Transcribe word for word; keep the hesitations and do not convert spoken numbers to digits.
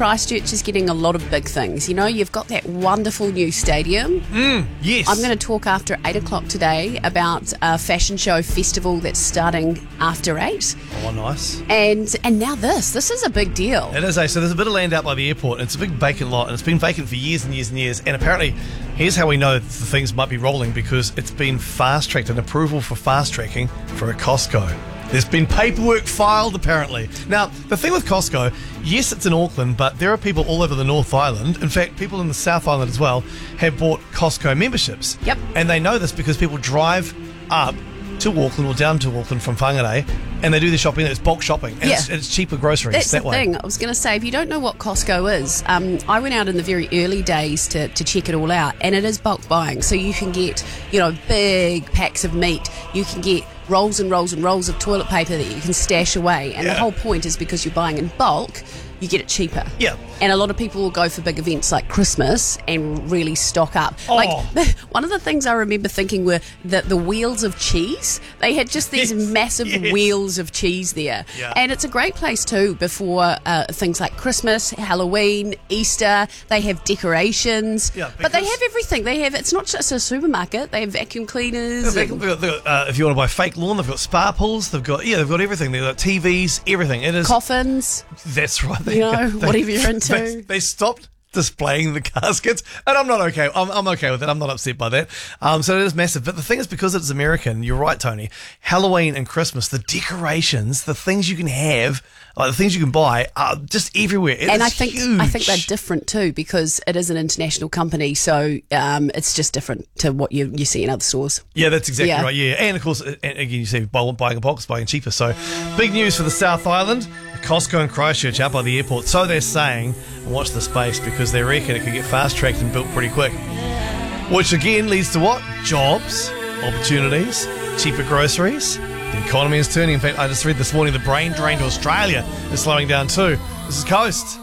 Christchurch is getting a lot of big things. You know, you've got that wonderful new stadium. Mm, yes. I'm going to talk after eight o'clock today about a fashion show festival that's starting after eight. Oh, nice. And and now this. This is a big deal. It is, eh? So there's a bit of land out by the airport, and it's a big vacant lot, and it's been vacant for years and years and years. And apparently, here's how we know that the things might be rolling, because it's been fast-tracked, an approval for fast-tracking for a Costco. There's been paperwork filed, apparently. Now, the thing with Costco, yes, it's in Auckland, but there are people all over the North Island. In fact, people in the South Island as well have bought Costco memberships. Yep. And they know this because people drive up to Auckland or down to Auckland from Whangarei, and they do the shopping. It's bulk shopping, and Yeah. it's, it's cheaper groceries That's that the way. thing. I was going to say, if you don't know what Costco is, um, I went out in the very early days to, to check it all out, and it is bulk buying. So you can get, you know, big packs of meat. You can get rolls and rolls and rolls of toilet paper that you can stash away. And Yeah. the whole point is because you're buying in bulk, you get it cheaper. Yeah. And a lot of people will go for big events like Christmas and really stock up. Oh. Like, one of the things I remember thinking were that the wheels of cheese, they had just these Yes, massive yes. wheels of cheese there. Yeah. And it's a great place too before uh, things like Christmas, Halloween, Easter. They have decorations. Yeah, but they because- have everything. They have, it's not just a supermarket. They have vacuum cleaners. They've and- got- they've got, uh, if you want to buy fake lawn, they've got spa pools. They've got yeah, they've got everything. They've got T Vs, everything. It is. coffins. That's right. They, You know, whatever you're into. They, they stopped displaying the caskets, and I'm not okay. I'm, I'm okay with it. I'm not upset by that. Um, so it is massive. But the thing is, because it's American, you're right, Tony. Halloween and Christmas, the decorations, the things you can have, like the things you can buy, are just everywhere. It And is I think huge. I think they're different too because it is an international company, so um, it's just different to what you you see in other stores. Yeah, that's exactly Yeah. right. Yeah, and of course, and again, you see buy- buying a box, buying cheaper. So, big news for the South Island. Costco and Christchurch out by the airport. So they're saying, watch the space because they reckon it can get fast tracked and built pretty quick. Which again leads to what? Jobs, opportunities, cheaper groceries. The economy is turning. In fact, I just read this morning the brain drain to Australia is slowing down too. This is Coast.